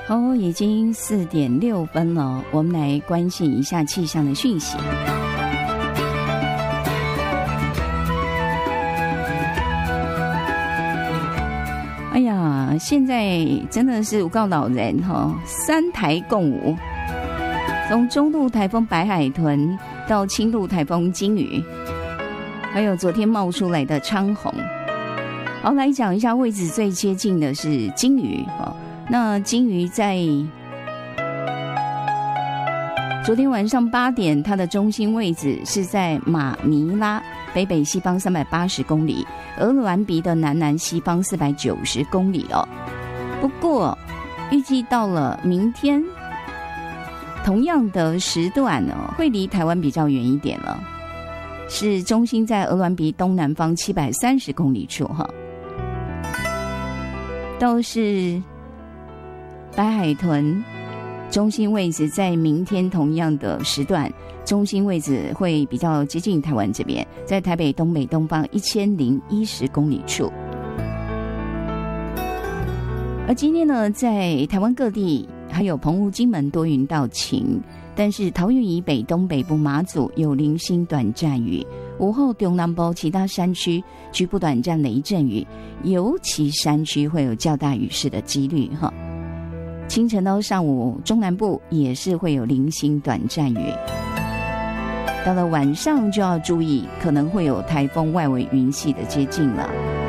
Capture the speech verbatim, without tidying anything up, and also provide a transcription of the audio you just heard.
哦，已经四点六分了，我们来关心一下气象的讯息。哎呀，现在真的是有够老人哈、哦，三台共舞，从中度台风白海豚到轻度台风金鱼，还有昨天冒出来的昌洪。好，来讲一下位置最接近的是金鱼哈。那金鱼在昨天晚上八点，它的中心位置是在马尼拉北北西方三百八十公里，鹅銮鼻的南南西方四百九十公里哦。不过预计到了明天，同样的时段哦，会离台湾比较远一点了，是中心在鹅銮鼻东南方七百三十公里处哈，都是。白海豚中心位置在明天同样的时段，中心位置会比较接近台湾这边，在台北东北东方一千零一十公里处。而今天呢，在台湾各地还有澎湖、金门多云到晴，但是桃园以北、东北部、马祖有零星短暂雨，午后中南部其他山区局部短暂雷阵雨，尤其山区会有较大雨势的几率哈。清晨到上午，中南部也是会有零星短暂雨。到了晚上就要注意，可能会有台风外围云系的接近了。